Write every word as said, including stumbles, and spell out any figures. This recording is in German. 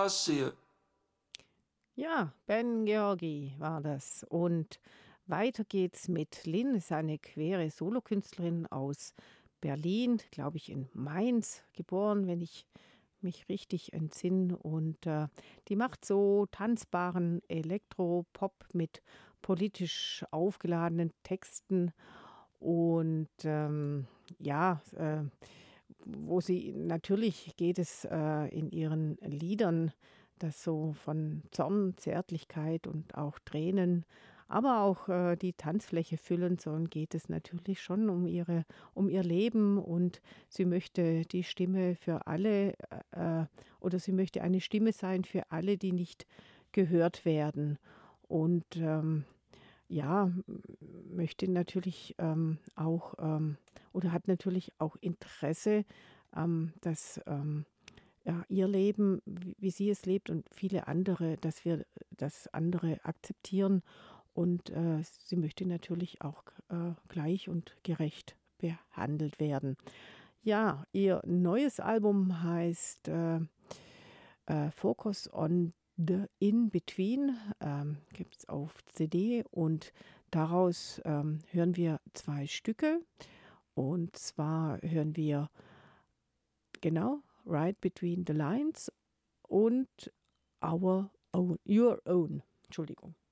I see it. Ja, Ben Georgi war das. Und weiter geht's mit Lynn, ist eine queere Solokünstlerin aus Berlin, glaube ich in Mainz geboren, wenn ich mich richtig entsinne. Und äh, die macht so tanzbaren Elektropop mit politisch aufgeladenen Texten. Und ähm, ja, äh, wo sie natürlich geht es äh, in ihren Liedern, das so von Zorn, Zärtlichkeit und auch Tränen, aber auch äh, die Tanzfläche füllen sollen, geht es natürlich schon um ihre, um ihr Leben, und sie möchte die Stimme für alle äh, oder sie möchte eine Stimme sein für alle, die nicht gehört werden. Und ähm, ja, m- möchte natürlich ähm, auch ähm, oder hat natürlich auch Interesse, ähm, dass ähm, ja, ihr Leben, wie, wie sie es lebt und viele andere, dass wir das andere akzeptieren. Und äh, sie möchte natürlich auch äh, gleich und gerecht behandelt werden. Ja, ihr neues Album heißt äh, äh, Focus on the In-Between, ähm, gibt es auf C D, und daraus ähm, hören wir zwei Stücke. Und zwar hören wir genau Right Between the Lines und Our Own, Your Own. Entschuldigung.